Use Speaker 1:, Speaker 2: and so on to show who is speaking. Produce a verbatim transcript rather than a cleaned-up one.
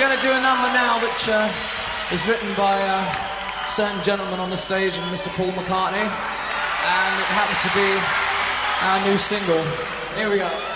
Speaker 1: going to do a number now which uh, is written by a certain gentleman on the stage, and Mister Paul McCartney, and it happens to be our new single. Here we go.